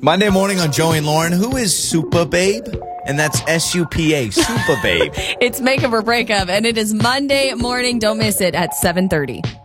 Monday morning on Joey and Lauren. Who is Super Babe? And that's S-U-P-A, Super Babe. It's Makeup or Breakup, and it is Monday morning. Don't miss it at 7:30.